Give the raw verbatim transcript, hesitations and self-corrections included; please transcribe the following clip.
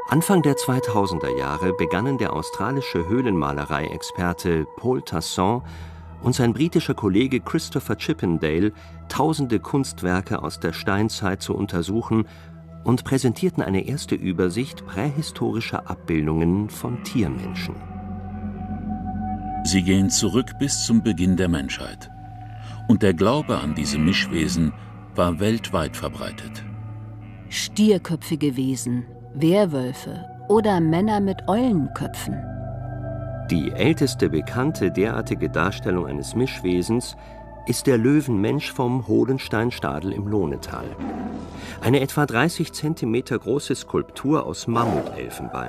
Anfang der zweitausender Jahre begannen der australische Höhlenmalerei-Experte Paul Tasson und sein britischer Kollege Christopher Chippendale, tausende Kunstwerke aus der Steinzeit zu untersuchen und präsentierten eine erste Übersicht prähistorischer Abbildungen von Tiermenschen. Sie gehen zurück bis zum Beginn der Menschheit. Und der Glaube an diese Mischwesen war weltweit verbreitet. Stierköpfige Wesen, Werwölfe oder Männer mit Eulenköpfen. Die älteste bekannte derartige Darstellung eines Mischwesens ist der Löwenmensch vom Hohlensteinstadel im Lohnetal. Eine etwa dreißig Zentimeter große Skulptur aus Mammutelfenbein.